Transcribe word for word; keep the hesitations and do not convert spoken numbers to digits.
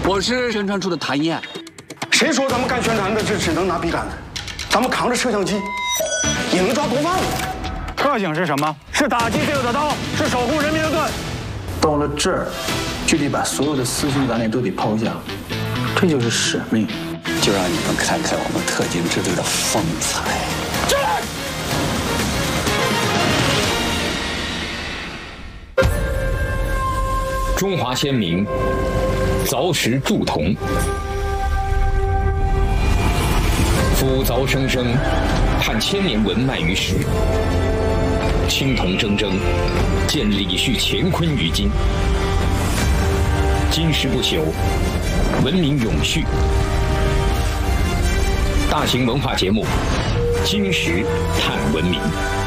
我是宣传处的谭燕。 谁说咱们干宣传的这只能拿笔杆子？咱们扛着摄像机，也能抓毒贩子。 特警是什么？是打击罪恶的刀，是守护人民的盾。 到了这儿，就得把所有的私心杂念都得抛下，这就是使命。 就让你们看看我们特警支队的风采。进来！ 中华先民凿石铸铜，斧凿生生，盼千年文脉于史。青铜铮铮，见李旭乾坤于今。金石不朽，文明永续。大型文化节目《金石探文明》。